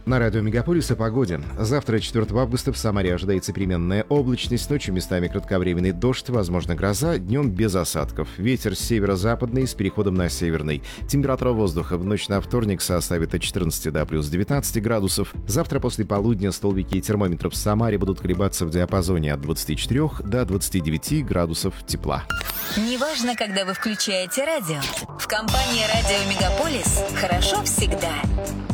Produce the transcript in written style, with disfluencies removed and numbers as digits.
На радио Мегаполис о погоде. Завтра, 4 августа, в Самаре ожидается переменная облачность. Ночью местами кратковременный дождь, возможно гроза, днем без осадков. Ветер северо-западный с переходом на северный. Температура воздуха в ночь на вторник составит от 14 до плюс 19 градусов. Завтра после полудня столбики термометров в Самаре будут колебаться в диапазоне от 24 до 29 градусов тепла. Неважно, когда вы включаете радио. В компании «Радио Мегаполис» хорошо всегда.